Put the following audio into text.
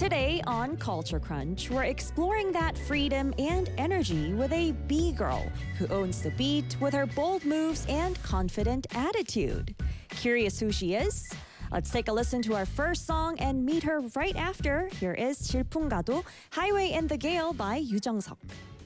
Today on Culture Crunch, we're exploring that freedom and energy with a B-girl who owns the beat with her bold moves and confident attitude. Curious who she is? Let's take a listen to our first song and meet her right after. Here is 질풍가도 Highway in the Gale by 유정석.